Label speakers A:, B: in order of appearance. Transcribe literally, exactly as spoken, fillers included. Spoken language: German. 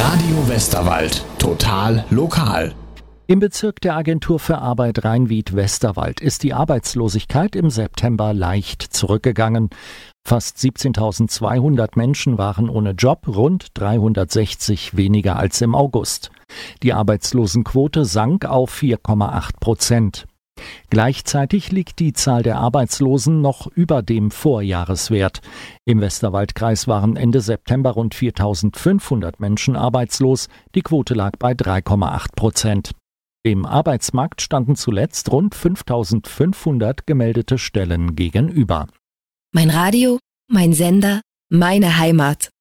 A: Radio Westerwald. Total lokal.
B: Im Bezirk der Agentur für Arbeit Rhein-Wied-Westerwald ist die Arbeitslosigkeit im September leicht zurückgegangen. Fast siebzehntausendzweihundert Menschen waren ohne Job, rund dreihundertsechzig weniger als im August. Die Arbeitslosenquote sank auf vier Komma acht Prozent. Gleichzeitig liegt die Zahl der Arbeitslosen noch über dem Vorjahreswert. Im Westerwaldkreis waren Ende September rund viertausendfünfhundert Menschen arbeitslos. Die Quote lag bei drei Komma acht Prozent. Dem Arbeitsmarkt standen zuletzt rund fünftausendfünfhundert gemeldete Stellen gegenüber.
C: Mein Radio, mein Sender, meine Heimat.